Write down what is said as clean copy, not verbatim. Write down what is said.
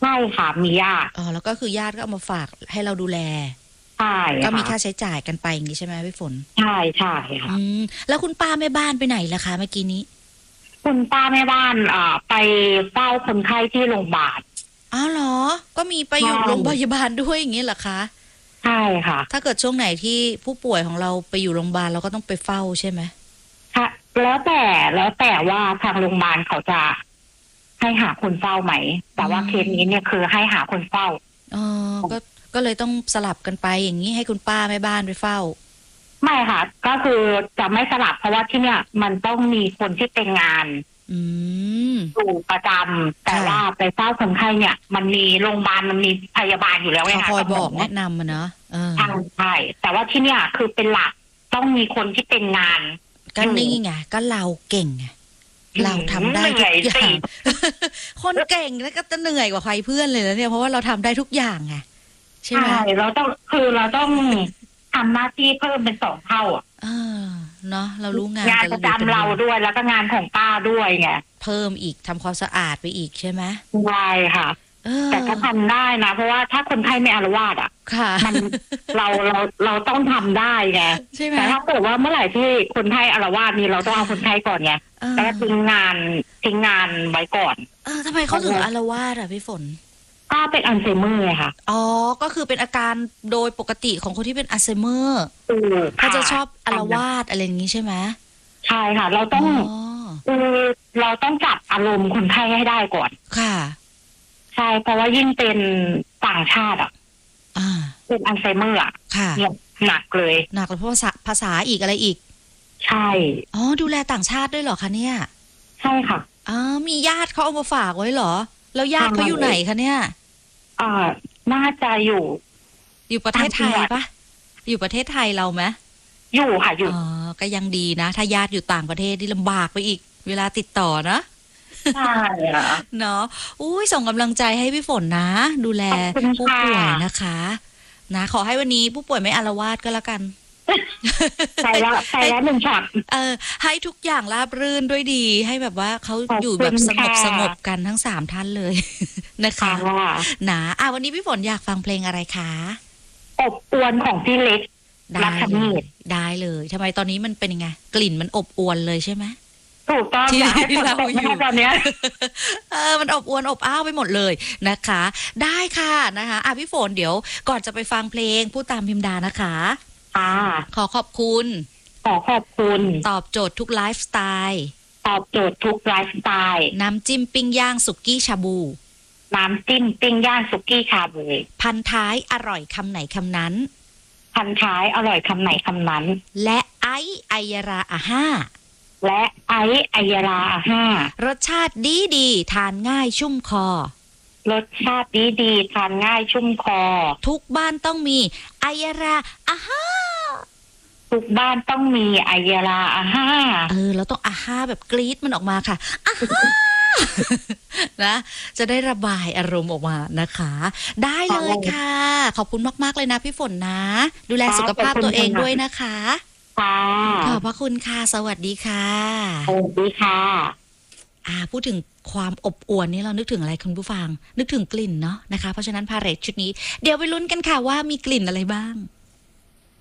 ใช่ค่ะมีญาติอ๋อแล้วก็คือญาติก็เอามาฝากให้เราดูแลใช่ก็มีค่ะค่าใช้จ่ายกันไปอย่างนี้ใช่ไหมพี่ฝนใช่ใช่อืค่ะมแล้วคุณป้าแม่บ้านไปไหนล่ะคะเมื่อกี้นี้คุณป้าแม่บ้านไปเฝ้าคนไข้ที่โรงพยาบาลอ้าวเหรอก็มีไปใชอยู่โรงพยา่บาลด้วยอย่างนี้เหรอคะใช่ค่ะถ้าเกิดช่วงไหนที่ผู้ป่วยของเราไปอยู่โรงพยาบาลเราก็ต้องไปเฝ้าใช่ไหมค่ะแล้วแต่ว่าทางโรงพยาบาลเขาจะให้หาคนเฝ้าไหมอืแต่ว่าเคสนี้เนี่ยมคือให้หาคนเฝ้าอ๋อก็เลยต้องสลับกันไปอย่างนี้ให้คุณป้าแม่บ้านไปเฝ้าไม่ค่ะก็คือจะไม่สลับเพราะว่าที่เนี่ยมันต้องมีคนที่เป็นงานอืมอยู่ประจำแต่ค่ะว่าไปเฝ้าคนไข้เนี่ยมันมีโรงพยาบาลมันมีพยาบาลอยู่แล้วไงเขาคคะกับหมออยบอกแนะนำมาเนาะเออใช่ใช่แต่ว่าที่เนี่ยคือเป็นหลักต้องมีคนที่เป็นงานก็อยู่นี่ไงก็เราเก่งไงเราทำได้เหนื่อยทุกอย่าสิงคนเก่งแล้วก็จะเหนื่อยกว่าใครเพื่อนเลยแล้วเนี่ยเพราะว่าเราทำได้ทุกอย่างไงใช่ไหมใช่เราต้องทำหน้าที่เพิ่มเป็นสองเท่าอ่ะเออเนาะเรารู้งานงานแต่ประจำเราเราอยู่เป็นวงด้วยแล้วก็งานของป้าด้วยไงเพิ่มอีกทำความสะอาดไปอีกใช่ไหมใช่ค่ะเอแต่อก็ทำได้นะเพราะว่าถ้าคนไข้ไม่อาละวาดอ่ะค่ะมันเราต้องทำได้ไงใช่ไหมแต่ถ้าเกิดว่าเมื่อไหร่ที่คนไข้อาละวาดนี่เราต้องเอาคนไข้ก่อนไงเอแล้วก็อทิ้งงานไว้ก่อนทำไมเขาถึงอาละวาดอ่ะพี่ฝนก็เป็นอัลไซเมอร์ไงค่ะอ๋อก็คือเป็นอาการโดยปกติของคนที่เป็นอัลไซเมอร์ถูกเขาค่ะจะชอบอาละวาดอะไรอย่างนี้ใช่ไหมใช่ค่ะเราอ๋ต้อองคือเราต้องจับอารมณ์คนไข้ให้ได้ก่อนค่ะใช่เพราะว่ายิ่งเป็นต่างชาติอ่ะอ่าเป็นอัลไซเมอร์อ่ะค่ะเนี่ยหนักเลยหนักเลยเพราะภาษาอีกอะไรอีกใช่อ๋อดูแลต่างชาติด้วยเหรอคะเนี่ยใช่ค่ะอ๋อมีญาติเขาเอามาฝากไว้เหรอแล้วญาใช่ติเขาอยู่ไหนคะเนี่ยอ่าน่าจะอยู่อยู่ประเทศไทยปะอยู่ประเทศไทยเราไหมอยู่ค่ะอยู่อ๋อก็ยังดีนะถ้าญาติอยู่ต่างประเทศที่ลำบากไปอีกเวลาติดต่อนะใช่ค่ะเนาะอุ้ยส่งกำลังใจให้พี่ฝนนะดูแลขอบคุณผู้ค่ะป่วยนะคะนะขอให้วันนี้ผู้ป่วยไม่อาละวาดก็แล้วกันใส่แล้วหนึ่งช็อตเออให้ทุกอย่างราบรื่นด้วยดีให้แบบว่าเขาขอบอยู่คุณแบบสงบค่ะสงบกันทั้งสามท่านเลย นะค่ะคะนะวันนี้พี่ฝนอยากฟังเพลงอะไรคะอบอวนของพี่เล็กรัได้ชเลนียได้เลยทำไมตอนนี้มันเป็นยังไงกลิ่นมันอบอวนเลยใช่ไหมถูกต้องที่อยากให้ฝนเราตกอยู่แม่ตอนเนี้ยมันอบอวนอบอ้าวไปหมดเลยนะคะ ได้ค่ะนะคะพี่ฝนเดี๋ยวก่อนจะไปฟังเพลงพูดตามพิมดานะคะค่ะขอขอบคุณขอขอบคุณตอบโจทย์ทุกไลฟ์สไตล์ตอบโจทย์ทุกไลฟ์สไตล์น้ำจิ้มปิ้งย่างสุกี้ชาบูน้ำจิ้มปิ้งย่างสุกี้ชาบูพันท้ายอร่อยคำไหนคำนั้นพันท้ายอร่อยคำไหนคำนั้นและไอยราอาห้าและไอยาลาห้ารสชาติดีดีทานง่ายชุ่มคอรสชาติดีทานง่ายชุ่มคอทุกบ้านต้องมีไอยาราอาห้าทุกบ้านต้องมีไอยาลาห้าเราต้องอาห้าแบบกรี๊ดมันออกมาค่ะอาห้า นะจะได้ระบายอารมณ์ออกมานะคะ ได้เลยค่ะ ขอบคุณมากๆเลยนะพี่ฝนนะ ดูแลสุขภาพตัวเองด้วยนะคะค่ะขอบพระคุณค่ะสวัสดีค่ะสวัสดีค่ะพูดถึงความอบอวลนี่เรานึกถึงอะไรคุณผู้ฟังนึกถึงกลิ่นเนาะนะคะเพราะฉะนั้นพาเหรดชุดนี้เดี๋ยวไปลุ้นกันค่ะว่ามีกลิ่นอะไรบ้าง